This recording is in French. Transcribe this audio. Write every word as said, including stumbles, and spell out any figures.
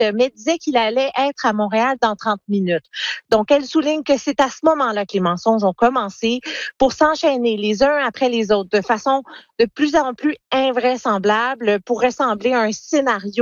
mais disait qu'il allait être à Montréal dans trente minutes. Donc, elle souligne que c'est à ce moment-là que les mensonges ont commencé pour s'enchaîner les uns après les autres de façon de plus en plus invraisemblable pour ressembler à un scénario